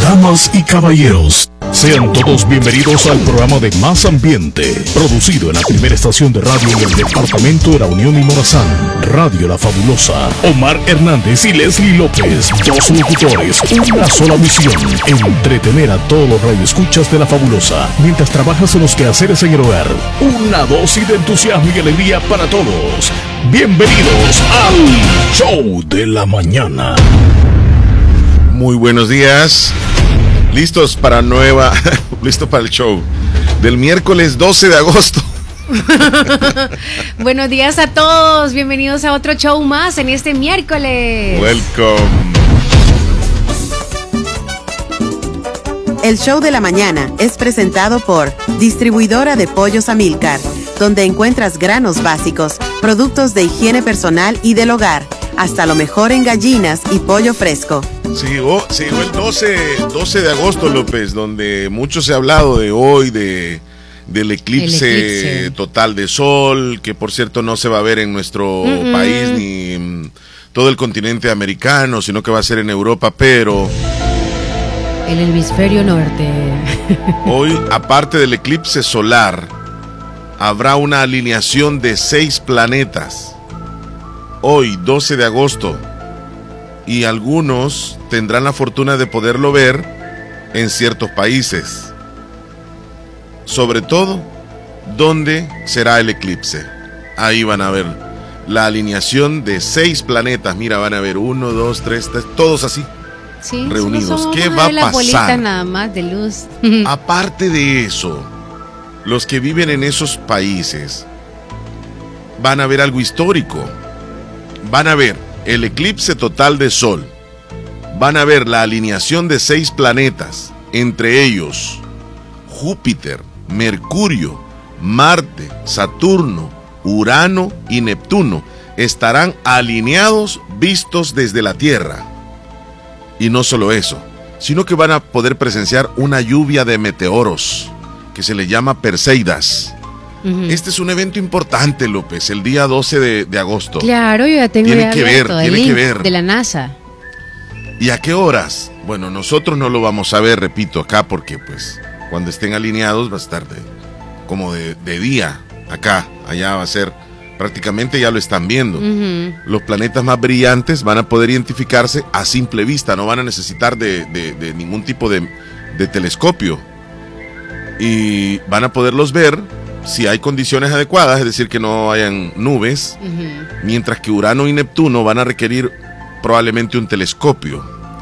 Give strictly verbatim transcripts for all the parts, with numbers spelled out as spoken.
Damas y caballeros, sean todos bienvenidos al programa de Más Ambiente, producido en la primera estación de radio en el departamento de La Unión y Morazán, Radio La Fabulosa. Omar Hernández y Leslie López, dos locutores, una sola misión: entretener a todos los radioescuchas de La Fabulosa mientras trabajas en los quehaceres en el hogar. Una dosis de entusiasmo y alegría para todos. Bienvenidos al Show de la Mañana. Muy buenos días. Listos para nueva, listo para el show del miércoles doce de agosto. Buenos días a todos, bienvenidos a otro show más en este miércoles. Welcome. El Show de la Mañana es presentado por Distribuidora de Pollos Amilcar, donde encuentras granos básicos, productos de higiene personal y del hogar, hasta lo mejor en gallinas y pollo fresco. Llegó, llegó el doce de agosto, López, donde mucho se ha hablado de hoy, de del eclipse, eclipse total de sol, que por cierto no se va a ver en nuestro uh-huh. país ni en todo el continente americano, sino que va a ser en Europa, pero... el hemisferio norte. Hoy, aparte del eclipse solar, habrá una alineación de seis planetas. Hoy, doce de agosto. Y algunos tendrán la fortuna de poderlo ver en ciertos países. Sobre todo, ¿dónde será el eclipse? Ahí van a ver la alineación de seis planetas. Mira, van a ver uno, dos, tres, tres, todos así, sí, reunidos. ¿Qué va a la pasar? Nada más de luz. Aparte de eso, los que viven en esos países van a ver algo histórico. Van a ver el eclipse total de sol. Van a ver la alineación de seis planetas, entre ellos Júpiter, Mercurio, Marte, Saturno, Urano y Neptuno. Estarán alineados, vistos desde la Tierra. Y no solo eso, sino que van a poder presenciar una lluvia de meteoros, que se le llama Perseidas. Uh-huh. Este es un evento importante, López, el día doce de agosto. Claro, yo ya tengo tiene ya que ver, tiene que ver. De la NASA. ¿Y a qué horas? Bueno, nosotros no lo vamos a ver, repito, acá, porque pues cuando estén alineados va a estar de, como de, de día. Acá, allá va a ser, prácticamente ya lo están viendo. Uh-huh. Los planetas más brillantes van a poder identificarse a simple vista, no van a necesitar de, de, de ningún tipo de, de telescopio. Y van a poderlos ver si hay condiciones adecuadas, es decir, que no hayan nubes, uh-huh. mientras que Urano y Neptuno van a requerir probablemente un telescopio.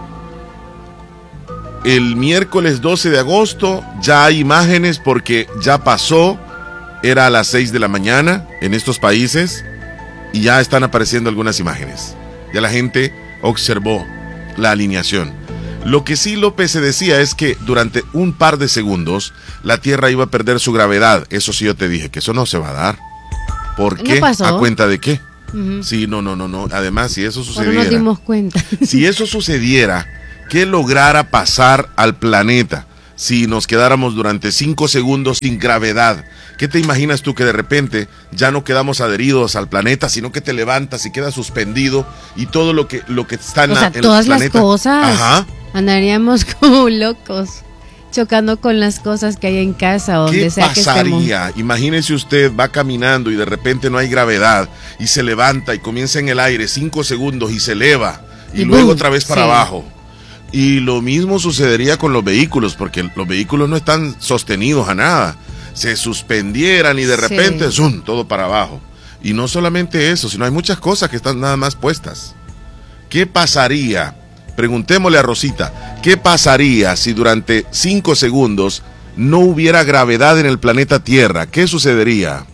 El miércoles doce de agosto ya hay imágenes porque ya pasó, era a las seis de la mañana en estos países y ya están apareciendo algunas imágenes. Ya la gente observó la alineación. Lo que sí, López, se decía es que durante un par de segundos la Tierra iba a perder su gravedad. Eso sí yo te dije, que eso no se va a dar. ¿Por qué? ¿A cuenta de qué? Uh-huh. Sí, no, no, no, no. Además, si eso sucediera... Pero nos dimos cuenta. Si eso sucediera, ¿qué lograra pasar al planeta si nos quedáramos durante cinco segundos sin gravedad? ¿Qué te imaginas tú, que de repente ya no quedamos adheridos al planeta, sino que te levantas y quedas suspendido y todo lo que, lo que está en, o sea, la, en todas el planeta? Las cosas. Ajá. Andaríamos como locos, chocando con las cosas que hay en casa o donde sea que estemos. ¿Qué pasaría? Imagínese usted, va caminando y de repente no hay gravedad y se levanta y comienza en el aire cinco segundos y se eleva y, y luego boom, otra vez para sí. abajo. Y lo mismo sucedería con los vehículos, porque los vehículos no están sostenidos a nada. Se suspendieran y de repente, sí. zoom, todo para abajo. Y no solamente eso, sino hay muchas cosas que están nada más puestas. ¿Qué pasaría? Preguntémosle a Rosita, ¿qué pasaría si durante cinco segundos no hubiera gravedad en el planeta Tierra? ¿Qué sucedería?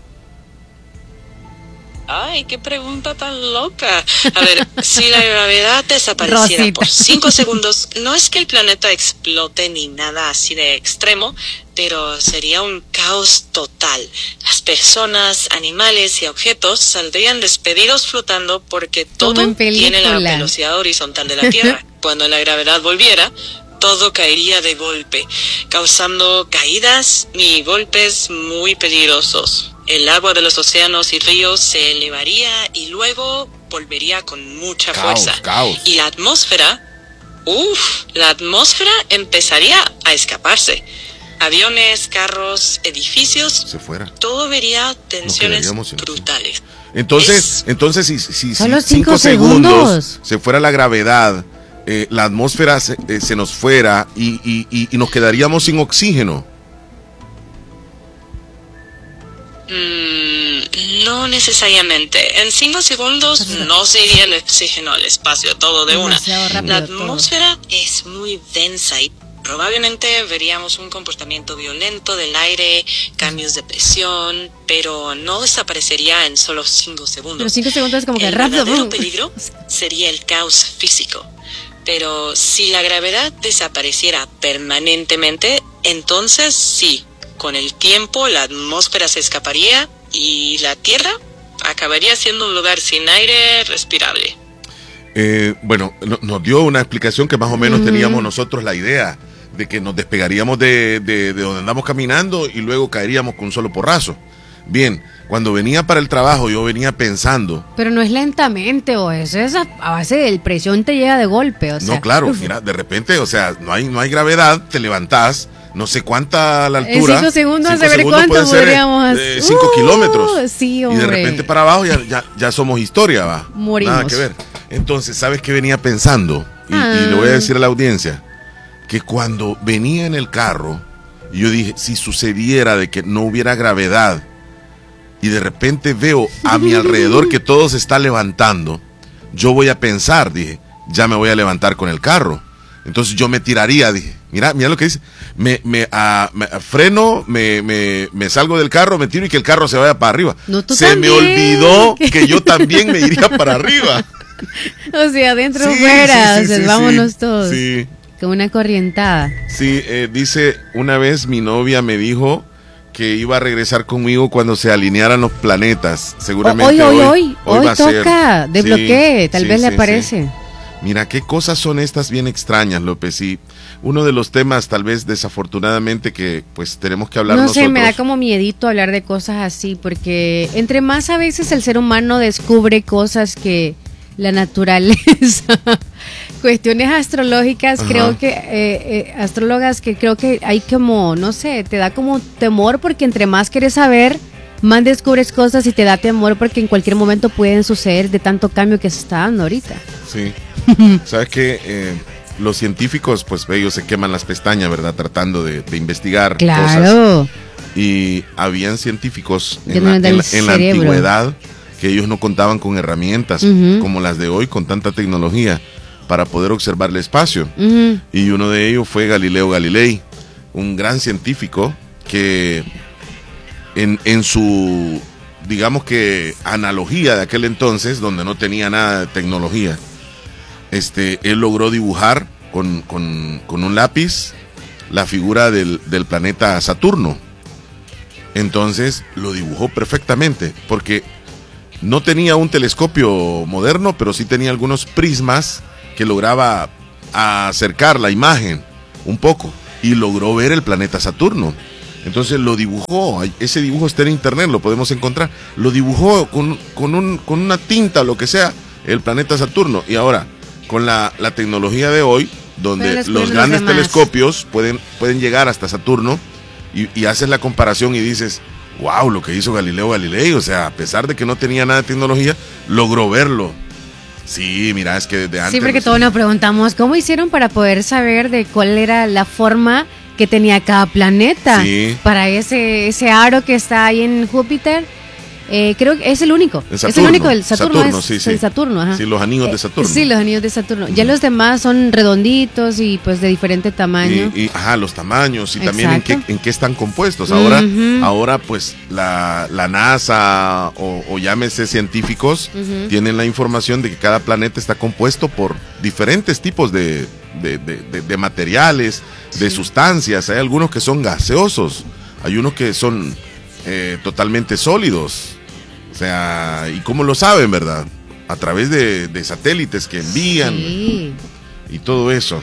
Ay, qué pregunta tan loca. A ver, si la gravedad desapareciera Rosita. Por cinco segundos, no es que el planeta explote ni nada así de extremo, pero sería un caos total. Las personas, animales y objetos saldrían despedidos flotando porque todo tiene la velocidad horizontal de la Tierra. Cuando la gravedad volviera, todo caería de golpe, causando caídas y golpes muy peligrosos. El agua de los océanos y ríos se elevaría y luego volvería con mucha caos, fuerza. Caos. Y la atmósfera uff, la atmósfera empezaría a escaparse. Aviones, carros, edificios, se fuera. Todo vería tensiones brutales. Entonces, es... entonces si, si, Solo si cinco cinco segundos, segundos se fuera la gravedad, eh, la atmósfera se, eh, se nos fuera y, y, y, y nos quedaríamos sin oxígeno. Mm, no necesariamente. En cinco segundos no se iría el oxígeno al espacio todo de una. La atmósfera todo. Es muy densa y probablemente veríamos un comportamiento violento del aire, cambios de presión, pero no desaparecería en solo cinco segundos. Pero cinco segundos es como que el rápido. El verdadero peligro sería el caos físico. Pero si la gravedad desapareciera permanentemente, entonces sí, con el tiempo la atmósfera se escaparía y la Tierra acabaría siendo un lugar sin aire respirable. Eh, bueno, no, nos dio una explicación que más o menos mm. teníamos nosotros la idea de que nos despegaríamos de, de, de donde andamos caminando y luego caeríamos con un solo porrazo. Bien, cuando venía para el trabajo yo venía pensando... Pero no es lentamente, o eso es a base del presión te llega de golpe, o sea... No, claro, mira, de repente, o sea, no hay, no hay gravedad, te levantás, no sé cuánta la altura... En cinco segundos, cinco a ver cuánto podríamos... Ser, eh, cinco uh, kilómetros. Sí, hombre. Y de repente para abajo ya, ya, ya somos historia, va. Morimos. Nada que ver. Entonces, ¿sabes qué venía pensando? Y, ah. y le voy a decir a la audiencia, que cuando venía en el carro, yo dije, si sucediera de que no hubiera gravedad, y de repente veo a mi alrededor que todo se está levantando, yo voy a pensar, dije, ya me voy a levantar con el carro. Entonces yo me tiraría, dije, mira, mira lo que dice, me, me, uh, me freno, me, me, me salgo del carro, me tiro y que el carro se vaya para arriba. No, tú se también. me olvidó que yo también me iría para arriba. O sea, adentro o sí, fuera, sí, sí, o sea, sí, vámonos sí, todos. Sí. Con una corrientada. Sí, eh, dice, una vez mi novia me dijo que iba a regresar conmigo cuando se alinearan los planetas. Seguramente hoy, hoy, hoy, hoy, hoy, hoy va toca, a ser. desbloquee, sí, tal sí, vez sí, le aparece. Sí. Mira, qué cosas son estas bien extrañas, López. Y uno de los temas, tal vez desafortunadamente, que pues tenemos que hablar no nosotros. No sé, me da como miedito hablar de cosas así, porque entre más a veces el ser humano descubre cosas que la naturaleza, cuestiones astrológicas, Ajá. creo que, eh, eh, astrólogas que creo que hay como, no sé, te da como temor, porque entre más quieres saber, más descubres cosas y te da temor porque en cualquier momento pueden suceder de tanto cambio que se está dando ahorita. Sí, sabes que eh, los científicos, pues ellos se queman las pestañas, ¿verdad? Tratando de, de investigar claro. cosas. Y habían científicos en la, en, la, en la antigüedad que ellos no contaban con herramientas uh-huh. como las de hoy, con tanta tecnología, para poder observar el espacio. Uh-huh. Y uno de ellos fue Galileo Galilei, un gran científico que en, en su, digamos que, analogía de aquel entonces, donde no tenía nada de tecnología, este, él logró dibujar con, con, con un lápiz la figura del, del planeta Saturno. Entonces lo dibujó perfectamente, porque no tenía un telescopio moderno, pero sí tenía algunos prismas que lograba acercar la imagen un poco y logró ver el planeta Saturno. Entonces lo dibujó, ese dibujo está en internet, lo podemos encontrar, lo dibujó con, con, un, con una tinta o lo que sea, el planeta Saturno. Y ahora, con la, la tecnología de hoy, donde los, los grandes los telescopios pueden, pueden llegar hasta Saturno, y, y haces la comparación y dices, wow, lo que hizo Galileo Galilei, o sea, a pesar de que no tenía nada de tecnología, logró verlo. Sí, mira, es que desde antes... Sí, porque todos nos preguntamos, ¿cómo hicieron para poder saber de cuál era la forma que tenía cada planeta? Sí. Para ese, ese aro que está ahí en Júpiter, eh, creo que es el único. El Saturno, es el único, el Saturno, Saturno es sí, sí. el Saturno, ajá. Sí, los anillos de Saturno. Sí, los anillos de Saturno. Ya los demás son redonditos y pues de diferente tamaño. Y, y ajá, los tamaños y Exacto. también en qué, en qué están compuestos. Ahora, uh-huh. ahora pues la, la NASA o, o llámese científicos uh-huh. tienen la información de que cada planeta está compuesto por diferentes tipos de, de, de, de, de materiales, sí. de sustancias. Hay algunos que son gaseosos, hay unos que son eh, totalmente sólidos. O sea, ¿y cómo lo saben, verdad? A través de, de satélites que envían sí. y todo eso.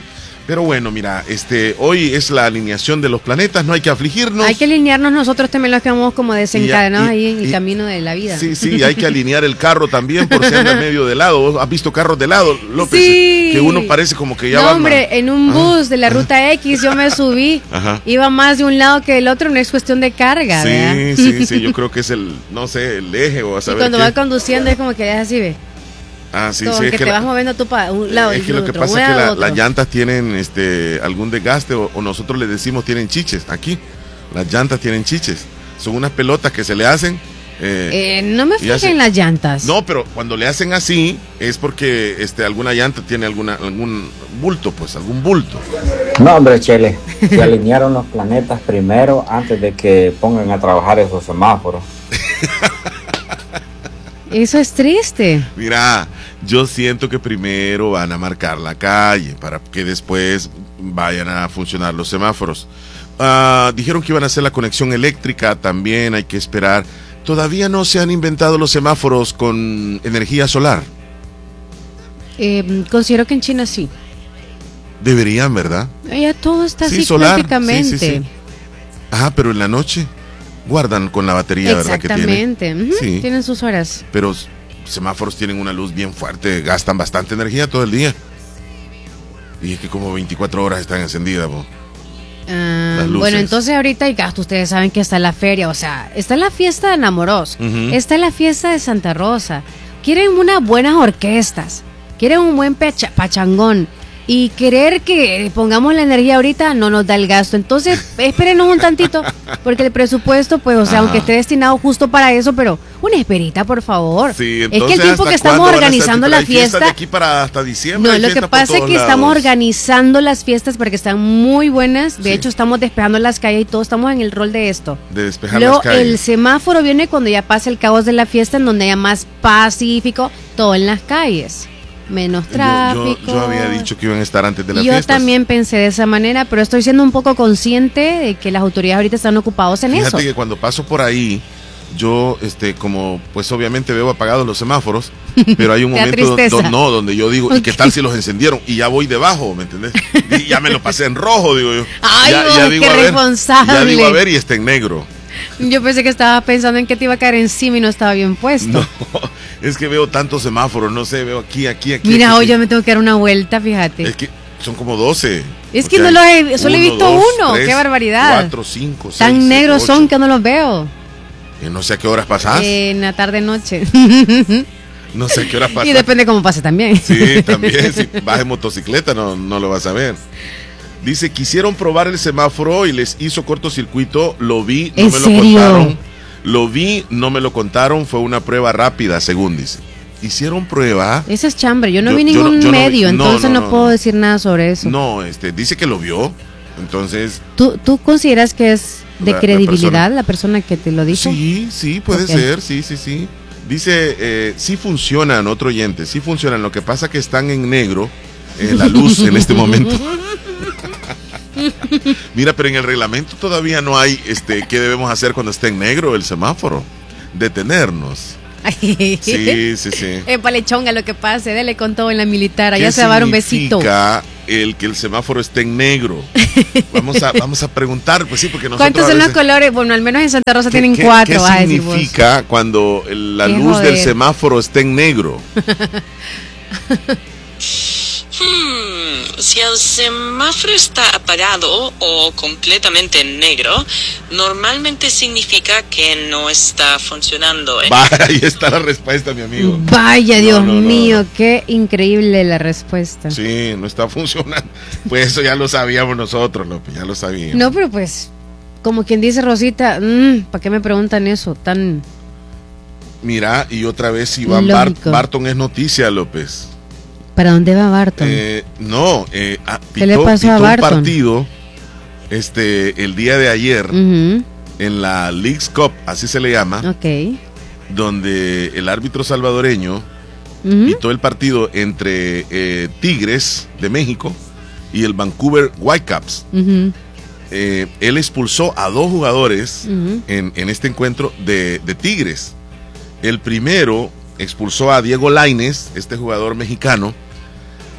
Pero bueno, mira, este, hoy es la alineación de los planetas, no hay que afligirnos. Hay que alinearnos nosotros también los que vamos como desencadenados y, y, ahí en el y, camino de la vida. Sí, sí, hay que alinear el carro también por si anda medio de lado. ¿Has visto carros de lado, López? Sí. Que uno parece como que ya no, va. No, hombre, en un bus de la ruta X yo me subí. Ajá. Iba más de un lado que del otro, no es cuestión de carga, Sí, ¿verdad? sí, sí, yo creo que es el, no sé, el eje o a saber Y cuando qué. va conduciendo es como que es así, ve. Ah, sí, como sí, que, es que te la, vas moviendo tú para un lado es y que lo otro, que pasa es que la, otro. las llantas tienen este algún desgaste o, o nosotros le decimos tienen chiches aquí. Las llantas tienen chiches. Son unas pelotas que se le hacen. Eh, eh, no me fijé en las llantas. No, pero cuando le hacen así es porque este alguna llanta tiene alguna algún bulto, pues algún bulto. No, hombre, Chele, se alinearon los planetas primero antes de que pongan a trabajar esos semáforos. Eso es triste. Mira, yo siento que primero van a marcar la calle para que después vayan a funcionar los semáforos. Uh, dijeron que iban a hacer la conexión eléctrica, también hay que esperar. Todavía no se han inventado los semáforos con energía solar. Eh, considero que en China sí. Deberían, ¿verdad? Ya todo está sí, así solar, prácticamente. Sí, sí, sí. Ajá, pero en la noche guardan con la batería, ¿verdad? Que tienen. Exactamente, uh-huh. sí. Tienen sus horas. Pero semáforos tienen una luz bien fuerte, gastan bastante energía todo el día. Y es que como veinticuatro horas están encendidas, ¿no? Uh, bueno, entonces ahorita hay gasto, ustedes saben que está la feria, o sea, está la fiesta de enamoros, uh-huh. está la fiesta de Santa Rosa, quieren unas buenas orquestas, quieren un buen pecha, pachangón, y querer que pongamos la energía ahorita no nos da el gasto, entonces espérenos un tantito, porque el presupuesto, pues, o sea, Ajá. aunque esté destinado justo para eso, pero una esperita, por favor. Sí, es que el tiempo que estamos organizando la fiesta... De aquí para hasta diciembre. No, lo que pasa es que lados. estamos organizando las fiestas porque están muy buenas, de sí. hecho estamos despejando las calles y todos estamos en el rol de esto. De despejar Luego, las calles. El semáforo viene cuando ya pasa el caos de la fiesta, en donde haya más pacífico, todo en las calles. Menos tráfico. Yo, yo, yo había dicho que iban a estar antes de la fiesta. Yo fiestas. también pensé de esa manera, pero estoy siendo un poco consciente de que las autoridades ahorita están ocupados en Fíjate eso. Fíjate que cuando paso por ahí, yo, este, como, pues obviamente veo apagados los semáforos, pero hay un momento donde, no, donde yo digo, okay. ¿y qué tal si los encendieron? Y ya voy debajo, ¿me entendés? Y ya me lo pasé en rojo, digo yo. Ay, ya, vos, ya digo, qué a ver, responsable. Ya digo, a ver, y está en negro. Yo pensé que estaba pensando en que te iba a caer encima y no estaba bien puesto. No, es que veo tantos semáforos, no sé, veo aquí, aquí, aquí. Mira, aquí, hoy aquí. yo me tengo que dar una vuelta, fíjate. Es que son como doce. Es que no lo he, solo uno, he visto dos, uno, tres, qué barbaridad. Cuatro, cinco, seis, Tan siete, negros ocho. son que no los veo. Eh, no sé a qué horas pasás. Eh, en la tarde noche. No sé a qué horas pasás. Y depende cómo pase también. Sí, también, si vas en motocicleta no, no lo vas a ver. Dice, quisieron probar el semáforo y les hizo cortocircuito, lo vi, no ¿En me serio? lo contaron. Lo vi, no me lo contaron, fue una prueba rápida, según dice. Hicieron prueba. Esa es chambre, yo no yo, vi ningún yo no, yo medio, no, entonces no, no, no puedo no. decir nada sobre eso. No, este, dice que lo vio, entonces... ¿Tú, tú consideras que es de la, credibilidad la persona, la persona que te lo dijo? Sí, sí, puede okay. ser, sí, sí, sí. Dice, eh, sí funcionan, otro oyente, sí funcionan, lo que pasa que están en negro, eh, la luz en este momento. Mira, pero en el reglamento todavía no hay, este, ¿qué debemos hacer cuando esté en negro el semáforo? Detenernos. Sí, sí, sí. Epa, le chonga lo que pase, dele con todo en la militar, allá se va a dar un besito. ¿Qué significa el que el semáforo esté en negro? Vamos a, vamos a preguntar, pues sí, porque nosotros ¿cuántos son veces, los colores? Bueno, al menos en Santa Rosa ¿qué, tienen qué, cuatro. ¿Qué vas significa a decir vos? Cuando la qué luz joder. del semáforo esté en negro? Hmm, si el semáforo está apagado o completamente negro, normalmente significa que no está funcionando. ¿eh? Vaya, ahí está la respuesta, mi amigo. Vaya, Dios no, no, mío, no. qué increíble la respuesta. Sí, no está funcionando. Pues eso ya lo sabíamos nosotros, López, ya lo sabíamos. No, pero pues, como quien dice Rosita, mmm, ¿para qué me preguntan eso? Tan... Mira, y otra vez Iván Bart, Barton es noticia, López. ¿Para dónde va Barton? Eh, no, eh, ah, ¿qué pitó, le pasó a Barton? Un partido este, el día de ayer uh-huh. en la Leagues Cup, así se le llama, okay. donde el árbitro salvadoreño uh-huh. pitó el partido entre eh, Tigres de México y el Vancouver Whitecaps. Uh-huh. Eh, él expulsó a dos jugadores uh-huh. en, en este encuentro de, de Tigres. El primero expulsó a Diego Lainez, este jugador mexicano,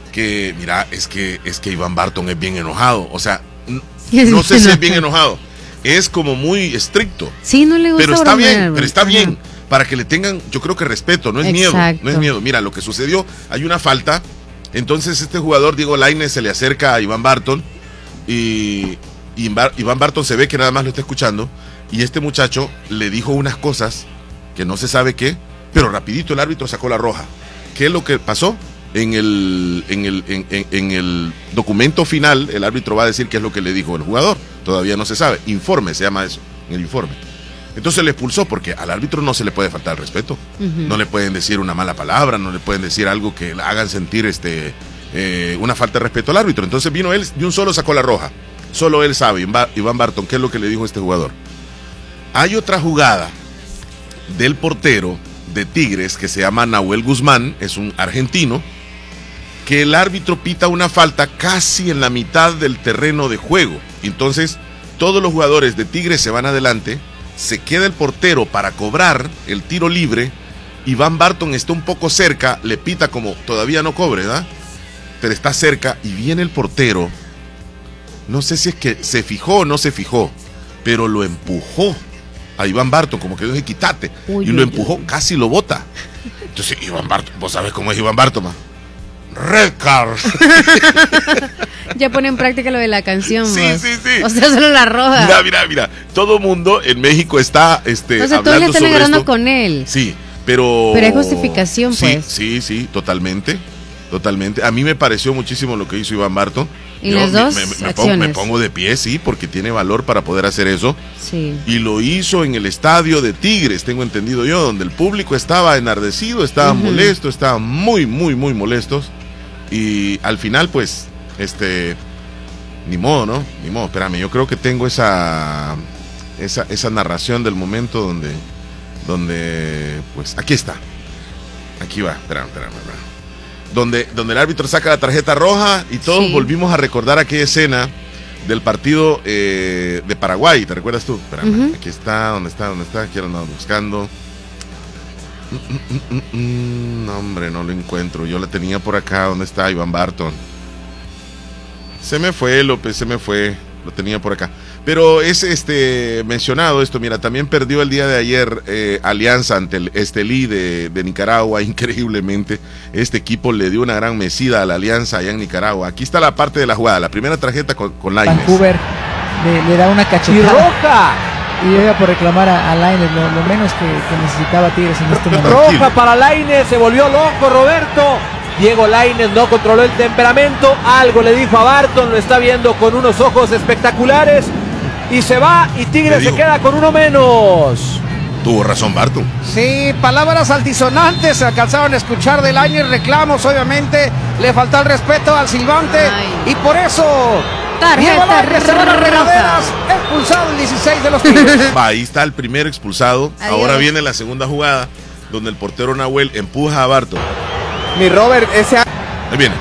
que, mira, es que, es que Iván Barton es bien enojado. O sea, no sé si es bien enojado. Es como muy estricto. Sí, no le gusta. Pero está bromear, bien, pero está ajá. bien. Para que le tengan, yo creo que respeto, no es Exacto. miedo. No es miedo. Mira, lo que sucedió, hay una falta. Entonces este jugador, Diego Lainez, se le acerca a Iván Barton. Y, y Iván Barton se ve que nada más lo está escuchando. Y este muchacho le dijo unas cosas que no se sabe qué. Pero rapidito el árbitro sacó la roja. ¿Qué es lo que pasó? En el, en, el, en, en, en el documento final, el árbitro va a decir qué es lo que le dijo el jugador. Todavía no se sabe. Informe se llama eso, en el informe. Entonces le expulsó porque al árbitro no se le puede faltar el respeto. Uh-huh. No le pueden decir una mala palabra, no le pueden decir algo que le hagan sentir este, eh, una falta de respeto al árbitro. Entonces vino él, de un solo sacó la roja. Solo él sabe, Iván Barton, qué es lo que le dijo este jugador. Hay otra jugada del portero de Tigres que se llama Nahuel Guzmán, es un argentino, que el árbitro pita una falta casi en la mitad del terreno de juego. Entonces todos los jugadores de Tigres se van adelante, se queda el portero para cobrar el tiro libre. Iván Barton está un poco cerca, le pita como todavía no cobre, ¿verdad? Pero está cerca y viene el portero, no sé si es que se fijó o no se fijó, pero lo empujó a Iván Barton, como que dije, quítate, uy, y lo empujó, uy. Casi lo bota. Entonces Iván Barton, vos sabés cómo es Iván Barton, ma? Red card. Ya pone en práctica lo de la canción. Sí, vos. sí, sí. O sea, solo la roja. Mira, mira, mira. Todo mundo en México está este, o sea, hablando todos le están sobre agarrando esto. con él. Sí, pero... Pero hay justificación, sí, pues. Sí, sí, totalmente. Totalmente. A mí me pareció muchísimo lo que hizo Iván Barton. ¿Y Yo las dos me, me, me, acciones? pongo, me pongo de pie, sí, porque tiene valor para poder hacer eso. Sí. Y lo hizo en el estadio de Tigres, tengo entendido yo, donde el público estaba enardecido, estaban uh-huh. molestos, estaban muy, muy, muy molestos. Y al final, pues, este, ni modo, ¿no? Ni modo, espérame, yo creo que tengo esa, esa, esa narración del momento donde, donde, pues, aquí está. Aquí va, espérame, espérame, espérame. Donde, donde el árbitro saca la tarjeta roja y todos sí. volvimos a recordar aquella escena del partido eh, de Paraguay, ¿te recuerdas tú? Espérame, uh-huh. aquí está, ¿dónde está? ¿Dónde está? Aquí lo andamos buscando. Mm, mm, mm, mm, no, hombre, no lo encuentro. Yo la tenía por acá. ¿Dónde está Iván Barton? Se me fue, López, se me fue. Lo tenía por acá. Pero es este mencionado esto. Mira, también perdió el día de ayer eh, Alianza ante el Estelí de, de Nicaragua. Increíblemente, este equipo le dio una gran mesida a la Alianza allá en Nicaragua. Aquí está la parte de la jugada. La primera tarjeta con, con Lainez. Vancouver le, le da una cachetada. ¡Y roja! Y llega por reclamar a, a Lainez, lo, lo menos que, que necesitaba Tigres en este momento. Roja para Lainez, se volvió loco Roberto. Diego Lainez no controló el temperamento, algo le dijo a Barton, lo está viendo con unos ojos espectaculares y se va y Tigres se queda con uno menos. Tuvo razón Barton. Sí, palabras altisonantes se alcanzaron a escuchar de Lainez, reclamos obviamente, le faltó el respeto al silbante. Ay. Y por eso Diego Lainez se va a las regaderas, expulsado el dieciséis de los Tigres. Va, ahí está el primer expulsado. Adiós. Ahora viene la segunda jugada donde el portero Nahuel empuja a Barton. Mi Robert, ese... Ahí viene.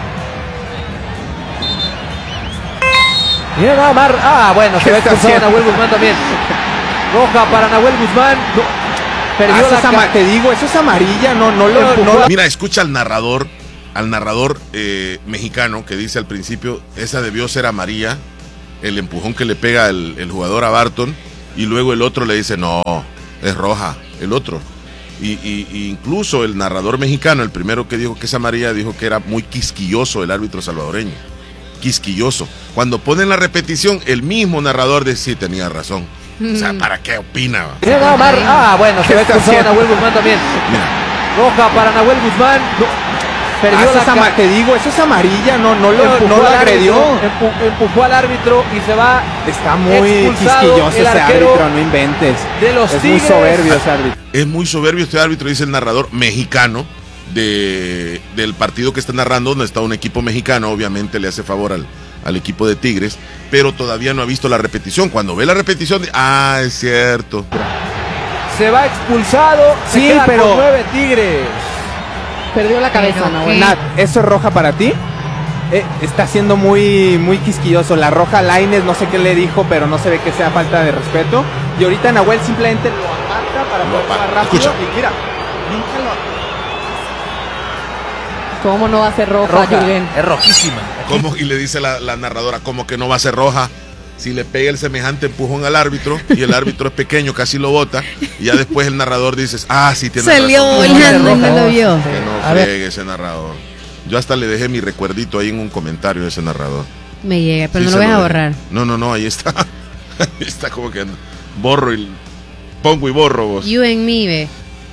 Mira nada más. Ah, bueno, se ve expulsado Nahuel Guzmán también. Roja para Nahuel Guzmán. No, perdió ah, la ca- ama- Te digo, eso es amarilla, no, no lo no, no, Mira, escucha al narrador, al narrador eh, mexicano que dice al principio, esa debió ser amarilla, el empujón que le pega el, el jugador a Barton, y luego el otro le dice, no, es roja, el otro. Y, y, y incluso el narrador mexicano, el primero que dijo que es amarilla, dijo que era muy quisquilloso el árbitro salvadoreño. Quisquilloso. Cuando ponen la repetición, el mismo narrador dice, sí, tenía razón. O sea, ¿para qué opina? Mira nada más. Ah, bueno, se ve expulsado Nahuel Guzmán también. Mira. Roja para Nahuel Guzmán. No, perdió ah, la ama- ca- Te digo, eso es amarilla, no, no lo, empujó no lo al agredió. árbitro, empu- empujó al árbitro y se va. Está muy expulsado quisquilloso el ese arquero árbitro, no inventes. de los es Tigres. muy soberbio ese árbitro. Es muy soberbio este árbitro, dice el narrador mexicano de, del partido que está narrando, donde está un equipo mexicano, obviamente le hace favor al, al equipo de Tigres, pero todavía no ha visto la repetición. Cuando ve la repetición, ah, es cierto. Se va expulsado. Sí, se queda pero- con nueve Tigres. Perdió la cabeza, Pero ¿no? qué- Bueno. Nat, ¿eso es roja para ti? Eh, está siendo muy, muy quisquilloso. La roja Lainez, no sé qué le dijo, pero no se ve que sea falta de respeto. Y ahorita Nahuel simplemente lo aparta para Lo poder aparta. jugar rápido. Escucha. Y mira, nunca lo... ¿Cómo no va a ser roja, Roja, Jürgen? es rojísima. ¿Cómo? Y le dice la, la narradora, ¿cómo que no va a ser roja? Si le pega el semejante empujón al árbitro y el árbitro es pequeño, casi lo bota, y ya después el narrador dice, ah, sí, tiene razón. Salió volando y no lo vio. Que no friegue ese narrador. Yo hasta le dejé mi recuerdito ahí en un comentario de ese narrador. Me llega, pero Sí, no lo se vas a dejé. borrar. No, no, no, ahí está. Ahí está como que borro y pongo y borro vos. You and me, ve.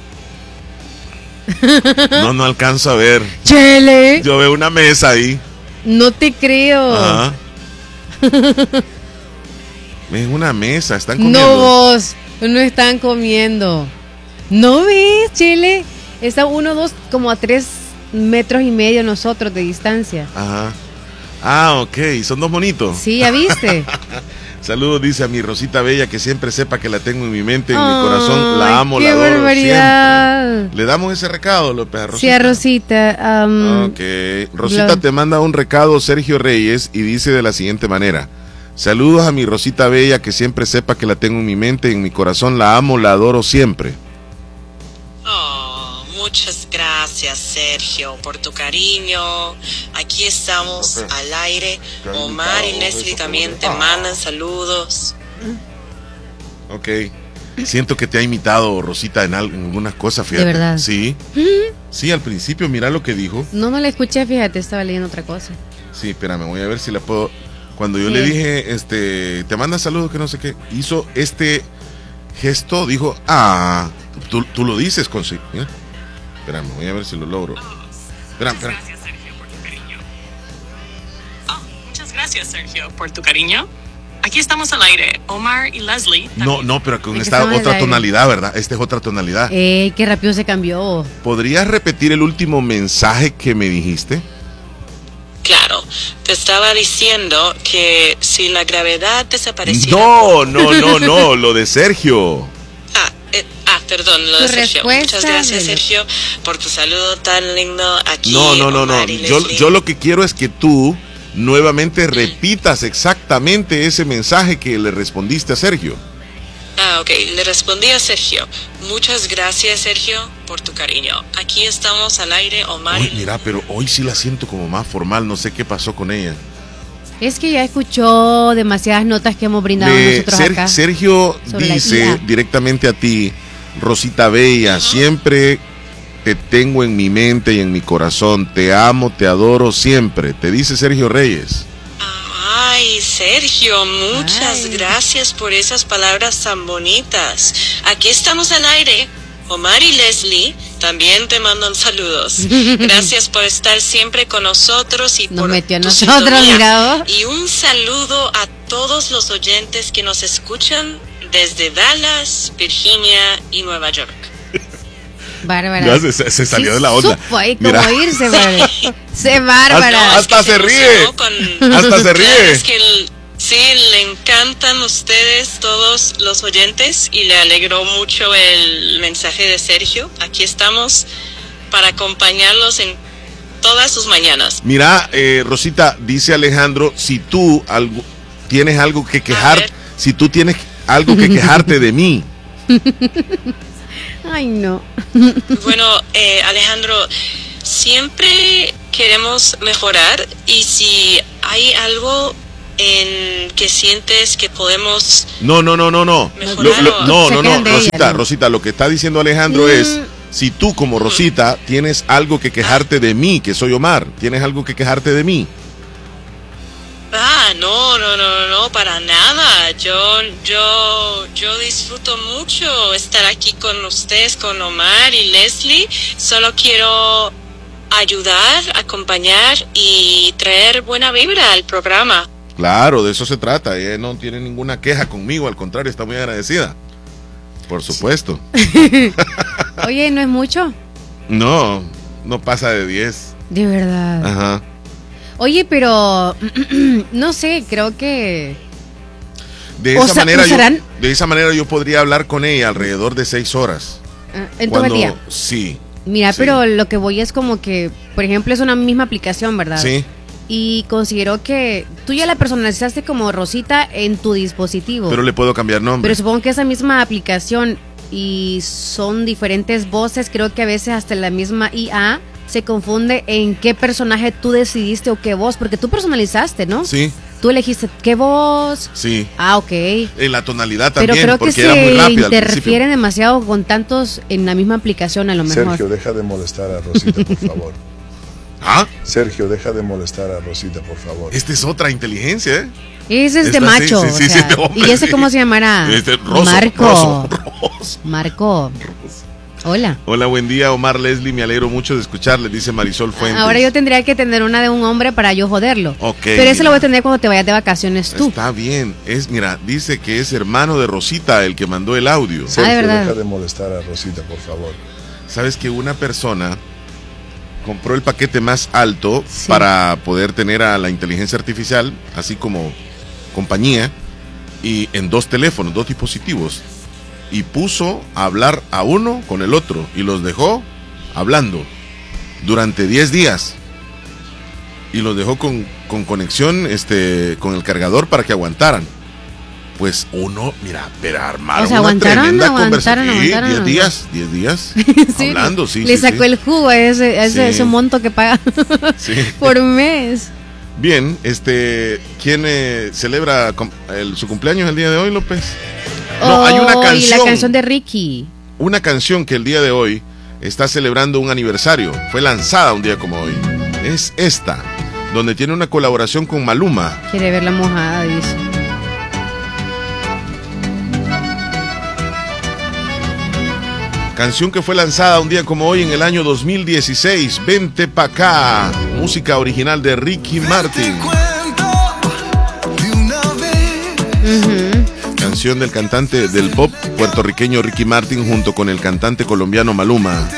No, no alcanzo a ver. Chele. Yo veo una mesa ahí. No te creo. Ajá. Es una mesa, están comiendo. No vos, no están comiendo. ¿No ves, Chele? Está uno, dos, como a tres metros y medio nosotros de distancia. Ajá. Ah, ok, son dos bonitos. Sí, ¿ya viste? Saludos, dice a mi Rosita Bella, que siempre sepa que la tengo en mi mente, en Ay, mi corazón, la amo, qué la adoro barbaridad. siempre. Le damos ese recado, López, a Rosita. Sí, a Rosita. um, Ok, Rosita lo- te manda un recado, Sergio Reyes, y dice de la siguiente manera: saludos a mi Rosita Bella, que siempre sepa que la tengo en mi mente, en mi corazón, la amo, la adoro siempre. Oh, muchas gracias, Sergio, por tu cariño. Aquí estamos Ok. al aire. Omar y Leslie también te mandan saludos. Ok. Siento que te ha imitado Rosita en, al- en algunas cosas, fíjate. ¿De verdad? Sí. Sí, al principio, mira lo que dijo. No, no la escuché, fíjate, estaba leyendo otra cosa. Sí, espérame, voy a ver si la puedo. Cuando yo Sí. le dije, este, te manda saludos, que no sé qué, hizo este gesto, dijo, ah, tú, tú lo dices con sí. Mira. Espérame, voy a ver si lo logro. Espérame, espérame. Gracias, Sergio, por tu cariño. Oh, muchas gracias, Sergio, por tu cariño. Aquí estamos al aire, Omar y Leslie. No, no, pero con Es que esta estamos al otra aire. tonalidad, ¿verdad? Esta es otra tonalidad. Ey, qué rápido se cambió. ¿Podrías repetir el último mensaje que me dijiste? Claro, te estaba diciendo que si la gravedad desapareciera... No, no, no, no, lo de Sergio. Ah, eh, ah, perdón, lo Tu de Sergio. respuesta, Muchas gracias, Lelo. Sergio, por tu saludo tan lindo aquí. No, no, no, no. Omar y Yo, Leslie. yo lo que quiero es que tú nuevamente repitas exactamente ese mensaje que le respondiste a Sergio. Ah, ok, le respondí a Sergio. Muchas gracias, Sergio, por tu cariño. Aquí estamos al aire, Omar. Uy, mira, pero hoy sí la siento como más formal. No sé qué pasó con ella. Es que ya escuchó demasiadas notas que hemos brindado Le- nosotros Ser- acá. Sergio sobre la dice I A. directamente a ti, Rosita Bella, siempre te tengo en mi mente y en mi corazón. Te amo, te adoro siempre. Te dice Sergio Reyes. Ay, Sergio, muchas Ay. gracias por esas palabras tan bonitas. Aquí estamos al aire. Omar y Leslie también te mandan saludos. Gracias por estar siempre con nosotros y Nos por metió a tu nosotros, sintonía. mira vos. Y un saludo a todos los oyentes que nos escuchan desde Dallas, Virginia y Nueva York. Bárbara. Ya se, se- se salió Sí, de la onda. supo ahí cómo Mira. irse, Bárbara. Se bárbara. Hasta- hasta se ríe. emocionó con- Hasta se Claro, ríe. es que el- sí, le encantan ustedes, todos los oyentes, y le alegró mucho el mensaje de Sergio. Aquí estamos para acompañarlos en todas sus mañanas. Mira, eh, Rosita, dice Alejandro, si tú algo, tienes algo que quejar, ver. si tú tienes algo que quejarte de mí. Ay, no. Bueno, eh, Alejandro, siempre queremos mejorar, y si hay algo en que sientes que podemos... No, no, no, no, no. Mejorar Lo- lo- o- no, Se no, quejan no, de ella, Rosita, ¿no? Rosita, lo que está diciendo Alejandro Mm. es, si tú como Rosita tienes algo que quejarte de mí, que soy Omar, tienes algo que quejarte de mí. Ah, no, no, no, no, para nada. Yo, yo, yo disfruto mucho estar aquí con ustedes, con Omar y Leslie. Solo quiero ayudar, acompañar y traer buena vibra al programa. Claro, de eso se trata. Ella no tiene ninguna queja conmigo, al contrario, está muy agradecida. Por supuesto. Oye, ¿no es mucho? No, no pasa de diez. De verdad. Ajá. Oye, pero no sé, creo que De O esa sea, manera yo, ¿usarán? de esa manera yo podría hablar con ella alrededor de seis horas. ah, en todo el Cuando- día. Sí. Mira, sí. pero lo que voy es como que, por ejemplo, es una misma aplicación, ¿verdad? Sí. Y considero que tú ya la personalizaste como Rosita en tu dispositivo. Pero le puedo cambiar nombre. Pero supongo que esa misma aplicación y son diferentes voces, creo que a veces hasta la misma I A se confunde en qué personaje tú decidiste o qué voz, porque tú personalizaste, ¿no? Sí. Tú elegiste qué voz. Sí. Ah, ok. En la tonalidad también, pero creo porque que era se muy rápida. interfieren demasiado con tantos en la misma aplicación, a lo mejor. Sergio, deja de molestar a Rosita, por favor. ¿Ah? Sergio, deja de molestar a Rosita, por favor. Esta es otra inteligencia, ¿eh? Ese es Esta, de macho. Sí, sí, o sí, sea, de hombre, ¿y ese sí. cómo se llamará? Este, Rosso, Marco. Rosso, Rosso. Marco. Hola. Hola, buen día, Omar, Leslie, me alegro mucho de escucharles, dice Marisol Fuentes. Ahora yo tendría que tener una de un hombre para yo joderlo. Ok. Pero eso lo voy a tener cuando te vayas de vacaciones tú. Está bien. Es, mira, dice que es hermano de Rosita el que mandó el audio. Sergio, ah, de verdad. deja de molestar a Rosita, por favor. Sabes que una persona compró el paquete más alto Sí. para poder tener a la inteligencia artificial, así como compañía, y en dos teléfonos, dos dispositivos, y puso a hablar a uno con el otro y los dejó hablando durante diez días y los dejó con, con conexión este, con el cargador para que aguantaran. Pues uno, mira, pero armaron O sea, una aguantaron, tremenda aguantaron, conversación. Sí, aguantaron, diez aguantaron. días, diez días Sí, hablando, sí. Le sí, sacó sí. el jugo a ese, a ese, Sí. ese monto que paga Sí. por mes. Bien, este, ¿quién eh, celebra com- el- su cumpleaños el día de hoy, López? No, Oh, hay una y canción, la canción de Ricky. una canción que el día de hoy está celebrando un aniversario. Fue lanzada un día como hoy. Es esta, donde tiene una colaboración con Maluma. Quiere ver la mojada, dice. Canción que fue lanzada un día como hoy en el año dos mil dieciséis. Vente pa' acá. Música original de Ricky Martin. Ujú. Canción del cantante del pop puertorriqueño Ricky Martin junto con el cantante colombiano Maluma.